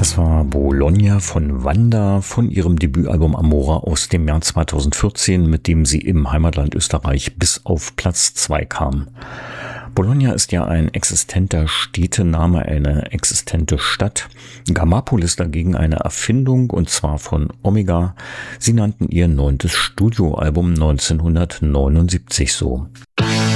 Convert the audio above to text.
Das war Bologna von Wanda von ihrem Debütalbum Amora aus dem Jahr 2014, mit dem sie im Heimatland Österreich bis auf Platz 2 kam. Bologna ist ja ein existenter Städtename, eine existente Stadt. Gamapolis dagegen eine Erfindung, und zwar von Omega. Sie nannten ihr 9. Studioalbum 1979 so.